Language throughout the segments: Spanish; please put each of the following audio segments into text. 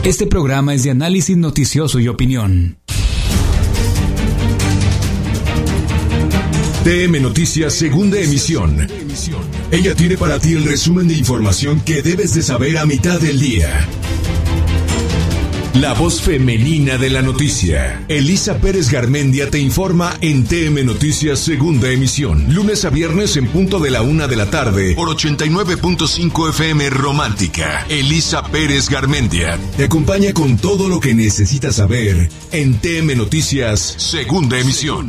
Este programa es de análisis noticioso y opinión. TM Noticias, segunda emisión. Ella tiene para ti el resumen de información que debes de saber a mitad del día. La voz femenina de la noticia. Elisa Pérez Garmendia te informa en TM Noticias, segunda emisión. Lunes a viernes en punto de la 1 de la tarde por 89.5 FM Romántica. Elisa Pérez Garmendia te acompaña con todo lo que necesitas saber en TM Noticias, segunda emisión.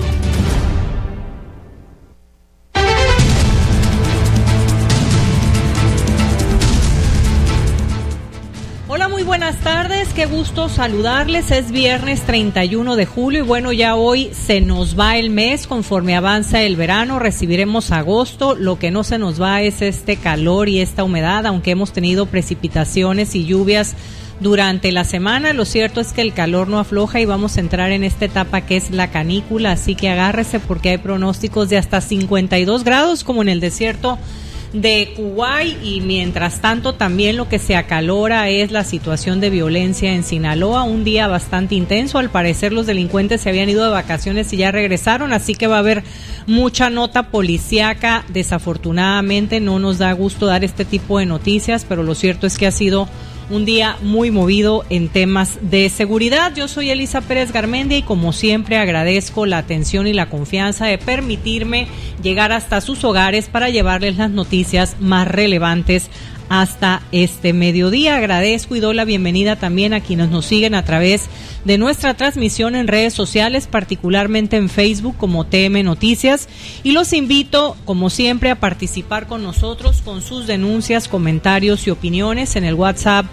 Buenas tardes, qué gusto saludarles. Es viernes 31 de julio y bueno, ya hoy se nos va el mes. Conforme avanza el verano recibiremos agosto. Lo que no se nos va es este calor y esta humedad, aunque hemos tenido precipitaciones y lluvias durante la semana. Lo cierto es que el calor no afloja y vamos a entrar en esta etapa que es la canícula, así que agárrese porque hay pronósticos de hasta 52 grados como en el desierto de Kuwait, y mientras tanto también lo que se acalora es la situación de violencia en Sinaloa. Un día bastante intenso, al parecer los delincuentes se habían ido de vacaciones y ya regresaron, así que va a haber mucha nota policíaca. Desafortunadamente no nos da gusto dar este tipo de noticias, pero lo cierto es que ha sido un día muy movido en temas de seguridad. Yo soy Elisa Pérez Garmendia y como siempre agradezco la atención y la confianza de permitirme llegar hasta sus hogares para llevarles las noticias más relevantes hasta este mediodía. Agradezco y doy la bienvenida también a quienes nos siguen a través de nuestra transmisión en redes sociales, particularmente en Facebook como TM Noticias, y los invito como siempre a participar con nosotros con sus denuncias, comentarios y opiniones en el WhatsApp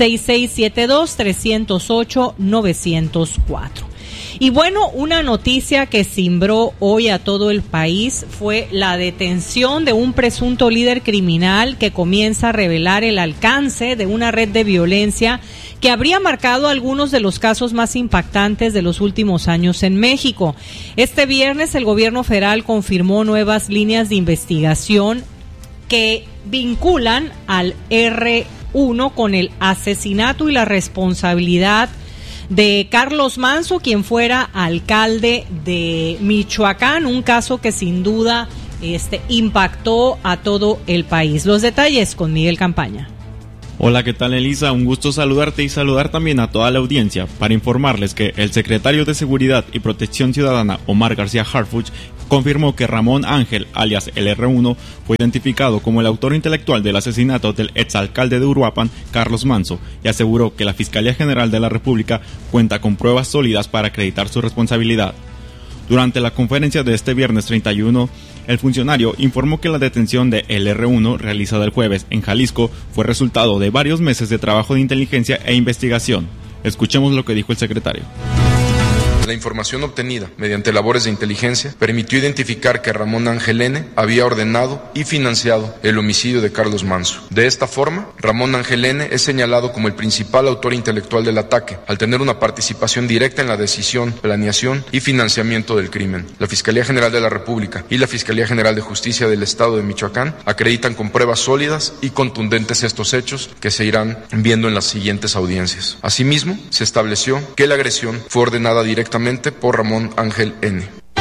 6672-308-904. Y bueno, una noticia que cimbró hoy a todo el país fue la detención de un presunto líder criminal que comienza a revelar el alcance de una red de violencia que habría marcado algunos de los casos más impactantes de los últimos años en México. Este viernes el gobierno federal confirmó nuevas líneas de investigación que vinculan al R1 con el asesinato y la responsabilidad de Carlos Manzo, quien fuera alcalde de Michoacán, un caso que sin duda impactó a todo el país. Los detalles con Miguel Campaña. Hola, ¿qué tal, Elisa? Un gusto saludarte y saludar también a toda la audiencia para informarles que el secretario de Seguridad y Protección Ciudadana, Omar García Harfuch, confirmó que Ramón Ángel, alias el R1, fue identificado como el autor intelectual del asesinato del exalcalde de Uruapan, Carlos Manzo, y aseguró que la Fiscalía General de la República cuenta con pruebas sólidas para acreditar su responsabilidad. Durante la conferencia de este viernes 31, el funcionario informó que la detención de el R1, realizada el jueves en Jalisco, fue resultado de varios meses de trabajo de inteligencia e investigación. Escuchemos lo que dijo el secretario. La información obtenida mediante labores de inteligencia permitió identificar que Ramón Ángel N. había ordenado y financiado el homicidio de Carlos Manzo. De esta forma, Ramón Ángel N. es señalado como el principal autor intelectual del ataque, al tener una participación directa en la decisión, planeación y financiamiento del crimen. La Fiscalía General de la República y la Fiscalía General de Justicia del Estado de Michoacán acreditan con pruebas sólidas y contundentes estos hechos que se irán viendo en las siguientes audiencias. Asimismo, se estableció que la agresión fue ordenada directamente por Ramón Ángel N.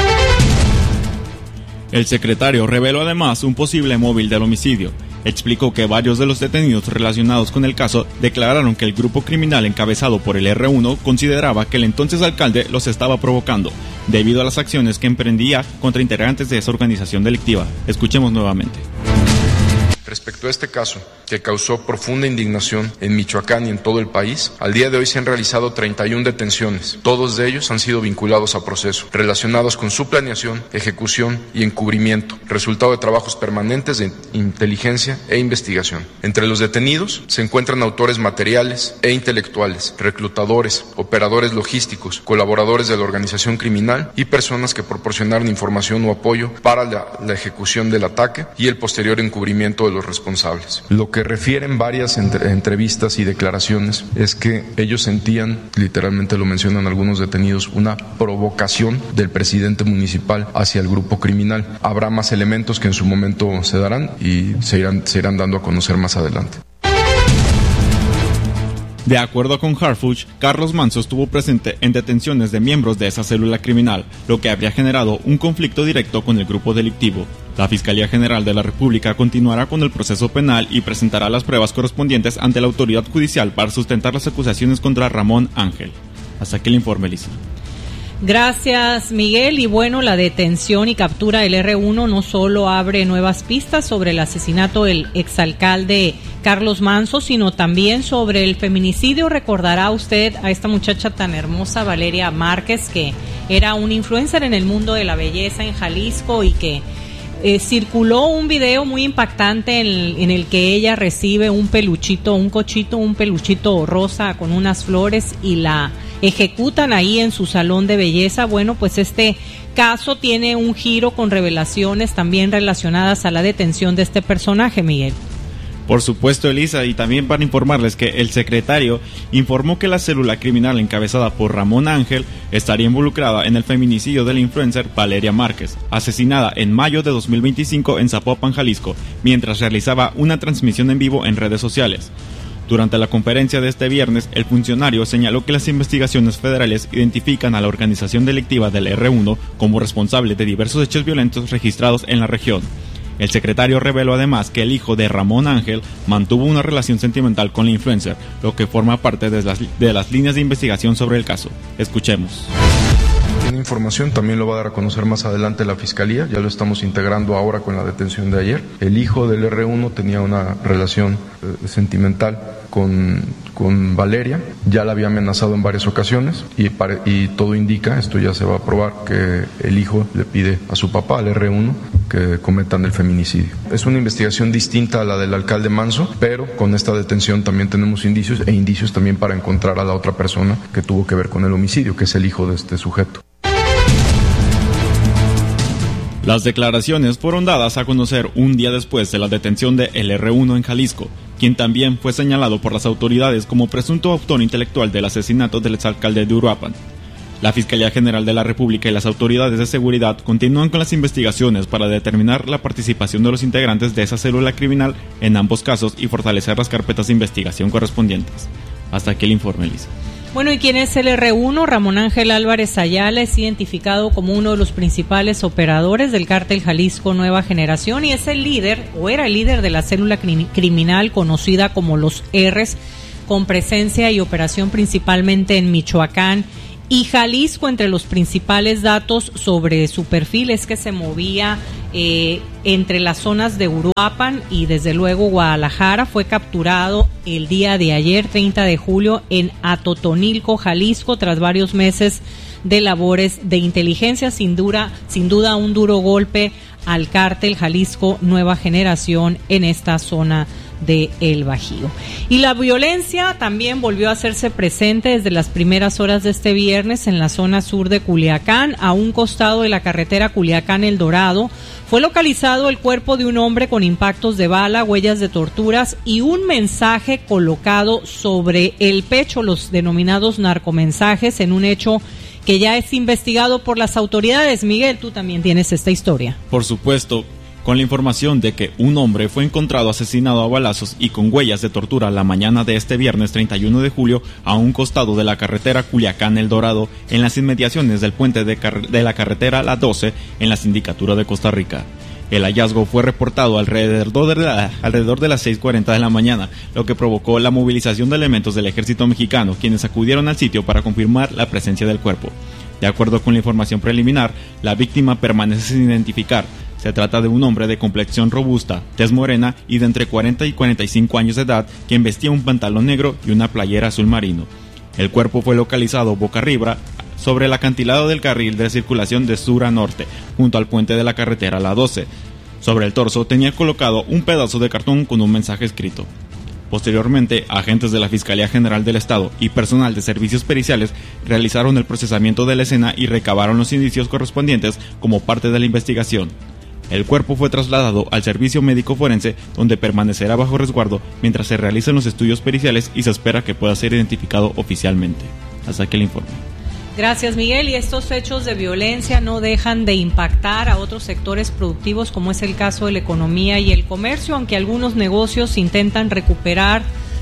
El secretario reveló además un posible móvil del homicidio. Explicó que varios de los detenidos relacionados con el caso declararon que el grupo criminal encabezado por el R1 consideraba que el entonces alcalde los estaba provocando, debido a las acciones que emprendía contra integrantes de esa organización delictiva. Escuchemos nuevamente. Respecto a este caso, que causó profunda indignación en Michoacán y en todo el país, al día de hoy se han realizado 31 detenciones. Todos de ellos han sido vinculados a proceso, relacionados con su planeación, ejecución y encubrimiento, resultado de trabajos permanentes de inteligencia e investigación. Entre los detenidos se encuentran autores materiales e intelectuales, reclutadores, operadores logísticos, colaboradores de la organización criminal y personas que proporcionaron información o apoyo para la ejecución del ataque y el posterior encubrimiento de los responsables. Lo que refieren varias entrevistas y declaraciones es que ellos sentían, literalmente lo mencionan algunos detenidos, una provocación del presidente municipal hacia el grupo criminal. Habrá más elementos que en su momento se darán y se irán dando a conocer más adelante. De acuerdo con Harfuch, Carlos Manso estuvo presente en detenciones de miembros de esa célula criminal, lo que habría generado un conflicto directo con el grupo delictivo. La Fiscalía General de la República continuará con el proceso penal y presentará las pruebas correspondientes ante la autoridad judicial para sustentar las acusaciones contra Ramón Ángel. Hasta aquí el informe, Lisa. Gracias, Miguel. Y bueno, la detención y captura del R1 no solo abre nuevas pistas sobre el asesinato del exalcalde Carlos Manso, sino también sobre el feminicidio. Recordará usted a esta muchacha tan hermosa, Valeria Márquez, que era una influencer en el mundo de la belleza en Jalisco y que circuló un video muy impactante en el que ella recibe un peluchito rosa con unas flores y la ejecutan ahí en su salón de belleza. Bueno, pues este caso tiene un giro con revelaciones también relacionadas a la detención de este personaje, Miguel. Por supuesto, Elisa, y también para informarles que el secretario informó que la célula criminal encabezada por Ramón Ángel estaría involucrada en el feminicidio de la influencer Valeria Márquez, asesinada en mayo de 2025 en Zapopan, Jalisco, mientras realizaba una transmisión en vivo en redes sociales. Durante la conferencia de este viernes, el funcionario señaló que las investigaciones federales identifican a la organización delictiva del R1 como responsable de diversos hechos violentos registrados en la región. El secretario reveló además que el hijo de Ramón Ángel mantuvo una relación sentimental con la influencer, lo que forma parte de las líneas de investigación sobre el caso. Escuchemos. Tiene información, también lo va a dar a conocer más adelante la Fiscalía, ya lo estamos integrando ahora con la detención de ayer. El hijo del R1 tenía una relación sentimental con Valeria, ya la había amenazado en varias ocasiones y todo indica, esto ya se va a probar, que el hijo le pide a su papá, al R1, que cometan el feminicidio. Es una investigación distinta a la del alcalde Manso, pero con esta detención también tenemos indicios también para encontrar a la otra persona que tuvo que ver con el homicidio, que es el hijo de este sujeto. Las declaraciones fueron dadas a conocer un día después de la detención de el R1 en Jalisco, quien también fue señalado por las autoridades como presunto autor intelectual del asesinato del exalcalde de Uruapan. La Fiscalía General de la República y las autoridades de seguridad continúan con las investigaciones para determinar la participación de los integrantes de esa célula criminal en ambos casos y fortalecer las carpetas de investigación correspondientes. Hasta aquí el informe, Lisa. Bueno, ¿y quién es el R1? Ramón Ángel Álvarez Ayala es identificado como uno de los principales operadores del cártel Jalisco Nueva Generación y es el líder, o era el líder de la célula criminal conocida como los R's, con presencia y operación principalmente en Michoacán y Jalisco. Entre los principales datos sobre su perfil es que se movía entre las zonas de Uruapan y desde luego Guadalajara. Fue capturado el día de ayer, 30 de julio, en Atotonilco, Jalisco, tras varios meses de labores de inteligencia. Sin duda un duro golpe al cártel Jalisco Nueva Generación en esta zona de El Bajío. Y la violencia también volvió a hacerse presente desde las primeras horas de este viernes en la zona sur de Culiacán. A un costado de la carretera Culiacán-El Dorado fue localizado el cuerpo de un hombre con impactos de bala, huellas de torturas y un mensaje colocado sobre el pecho, los denominados narcomensajes, en un hecho que ya es investigado por las autoridades. Miguel, tú también tienes esta historia. Por supuesto, con la información de que un hombre fue encontrado asesinado a balazos y con huellas de tortura la mañana de este viernes 31 de julio a un costado de la carretera Culiacán-El Dorado, en las inmediaciones del puente de la carretera La 12 en la Sindicatura de Costa Rica. El hallazgo fue reportado alrededor de las 6:40 de la mañana, lo que provocó la movilización de elementos del ejército mexicano, quienes acudieron al sitio para confirmar la presencia del cuerpo. De acuerdo con la información preliminar, la víctima permanece sin identificar. Se trata de un hombre de complexión robusta, tez morena y de entre 40 y 45 años de edad, quien vestía un pantalón negro y una playera azul marino. El cuerpo fue localizado boca arriba sobre el acantilado del carril de circulación de sur a norte, junto al puente de la carretera La 12. Sobre el torso tenía colocado un pedazo de cartón con un mensaje escrito. Posteriormente, agentes de la Fiscalía General del Estado y personal de servicios periciales realizaron el procesamiento de la escena y recabaron los indicios correspondientes como parte de la investigación. El cuerpo fue trasladado al servicio médico forense, donde permanecerá bajo resguardo mientras se realizan los estudios periciales y se espera que pueda ser identificado oficialmente. Hasta aquí el informe. Gracias, Miguel. Y estos hechos de violencia no dejan de impactar a otros sectores productivos, como es el caso de la economía y el comercio, aunque algunos negocios intentan recuperar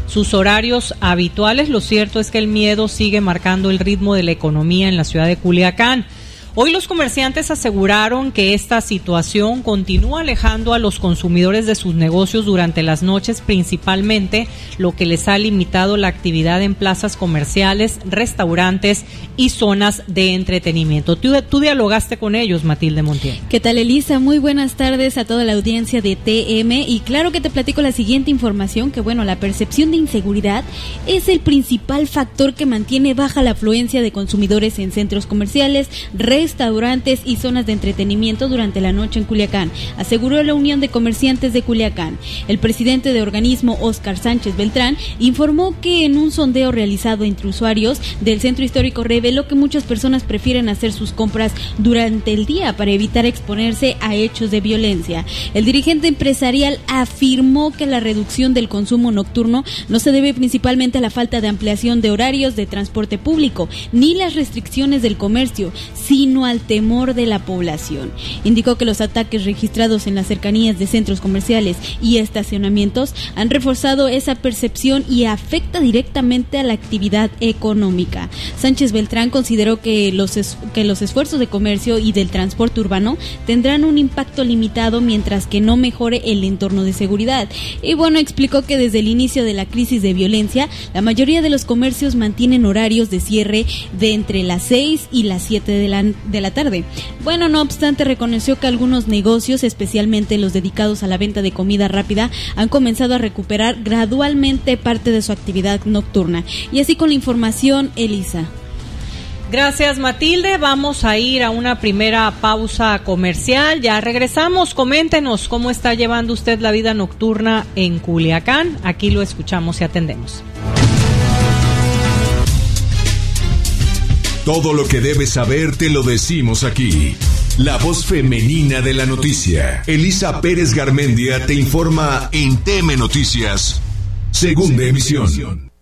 sus horarios habituales. Lo cierto es que el miedo sigue marcando el ritmo de la economía en la ciudad de Culiacán. Hoy los comerciantes aseguraron que esta situación continúa alejando a los consumidores de sus negocios durante las noches principalmente, lo que les ha limitado la actividad en plazas comerciales, restaurantes y zonas de entretenimiento. Tú dialogaste con ellos, Matilde Montiel. ¿Qué tal, Elisa? Muy buenas tardes a toda la audiencia de TM, y claro que te platico la siguiente información, que la percepción de inseguridad es el principal factor que mantiene baja la afluencia de consumidores en centros comerciales, restaurantes y zonas de entretenimiento durante la noche en Culiacán, aseguró la Unión de Comerciantes de Culiacán. El presidente de organismo, Óscar Sánchez Beltrán, informó que en un sondeo realizado entre usuarios del centro histórico reveló que muchas personas prefieren hacer sus compras durante el día para evitar exponerse a hechos de violencia. El dirigente empresarial afirmó que la reducción del consumo nocturno no se debe principalmente a la falta de ampliación de horarios de transporte público ni las restricciones del comercio, sino al temor de la población. Indicó que los ataques registrados en las cercanías de centros comerciales y estacionamientos han reforzado esa percepción y afecta directamente a la actividad económica. Sánchez Beltrán consideró que los esfuerzos de comercio y del transporte urbano tendrán un impacto limitado mientras que no mejore el entorno de seguridad. Y explicó que desde el inicio de la crisis de violencia, la mayoría de los comercios mantienen horarios de cierre de entre las 6 y las 7 de la tarde. No obstante, reconoció que algunos negocios, especialmente los dedicados a la venta de comida rápida, han comenzado a recuperar gradualmente parte de su actividad nocturna. Y así con la información, Elisa. Gracias, Matilde. Vamos a ir a una primera pausa comercial. Ya regresamos. Coméntenos cómo está llevando usted la vida nocturna en Culiacán. Aquí lo escuchamos y atendemos. Todo lo que debes saber te lo decimos aquí. La voz femenina de la noticia. Elisa Pérez Garmendia te informa en TM Noticias, segunda emisión.